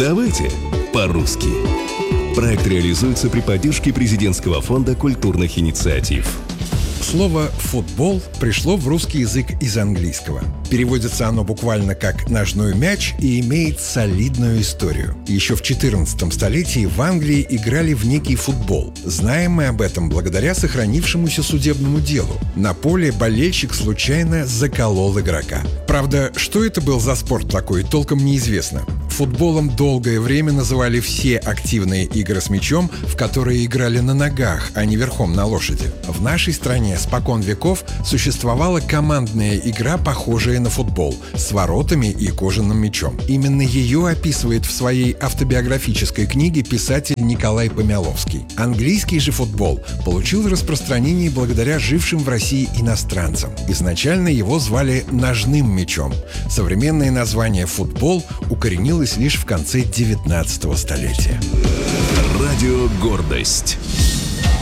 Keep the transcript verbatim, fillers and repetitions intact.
Давайте по-русски. Проект реализуется при поддержке Президентского фонда культурных инициатив. Слово «футбол» пришло в русский язык из английского. Переводится оно буквально как «ножной мяч» и имеет солидную историю. Еще в четырнадцатом столетии в Англии играли в некий футбол. Знаем мы об этом благодаря сохранившемуся судебному делу. На поле болельщик случайно заколол игрока. Правда, что это был за спорт такой, толком неизвестно. Футболом долгое время называли все активные игры с мячом, в которые играли на ногах, а не верхом на лошади. В нашей стране спокон веков существовала командная игра, похожая на футбол, с воротами и кожаным мячом. Именно ее описывает в своей автобиографической книге писатель Николай Помяловский. Английский же футбол получил распространение благодаря жившим в России иностранцам. Изначально его звали ножным мячом. Современное название «футбол» укоренилось лишь в конце девятнадцатого столетия. Радио «Гордость».